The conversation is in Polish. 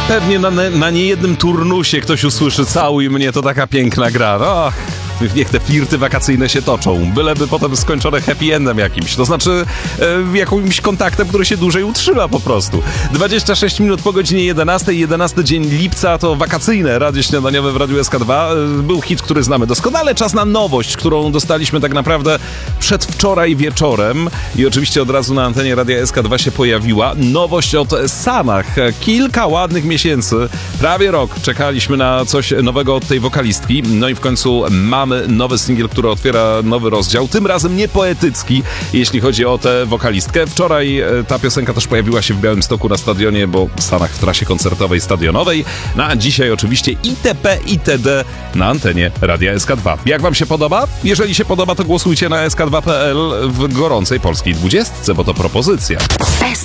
Pewnie na niejednym turnusie ktoś usłyszy "Całuj mnie", to taka piękna gra. No, niech te flirty wakacyjne się toczą. Byleby potem skończone happy endem jakimś. To znaczy jakimś kontaktem, który się dłużej utrzyma po prostu. 26 minut po godzinie 11. 11 dzień lipca to wakacyjne Radio Śniadaniowe w Radiu SK2. Był hit, który znamy doskonale. Czas na nowość, którą dostaliśmy tak naprawdę przedwczoraj wieczorem. I oczywiście od razu na antenie Radia SK2 się pojawiła nowość od Sanach. Kilka ładnych miesięcy, prawie rok czekaliśmy na coś nowego od tej wokalistki. No i w końcu mamy nowy singiel, który otwiera nowy rozdział, tym razem nie poetycki, jeśli chodzi o tę wokalistkę. Wczoraj ta piosenka też pojawiła się w Białymstoku na stadionie, bo w Stanach w trasie koncertowej stadionowej. No a dzisiaj oczywiście itp. itd. na antenie Radia SK2. Jak wam się podoba? Jeżeli się podoba, to głosujcie na sk2.pl w gorącej polskiej 20, bo to propozycja.